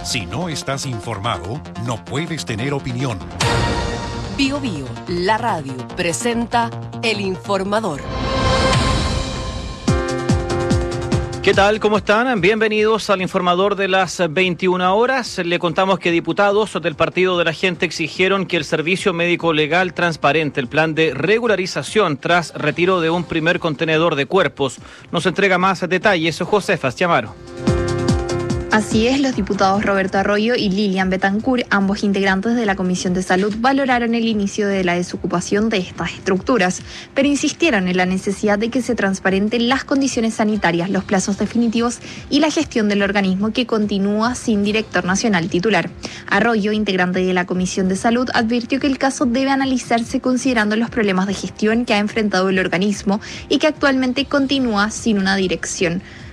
Si no estás informado, no puedes tener opinión. Bio Bio, la radio, presenta El Informador. ¿Qué tal? ¿Cómo están? Bienvenidos al Informador de las 21 horas. Le contamos que diputados del Partido de la Gente exigieron que el servicio médico legal transparente el plan de regularización tras retiro de un primer contenedor de cuerpos. Nos entrega más detalles Josefa Chamaro. Así es, los diputados Roberto Arroyo y Lilian Betancourt, ambos integrantes de la Comisión de Salud, valoraron el inicio de la desocupación de estas estructuras, pero insistieron en la necesidad de que se transparenten las condiciones sanitarias, los plazos definitivos y la gestión del organismo, que continúa sin director nacional titular. Arroyo, integrante de la Comisión de Salud, advirtió que el caso debe analizarse considerando los problemas de gestión que ha enfrentado el organismo y que actualmente continúa sin una dirección.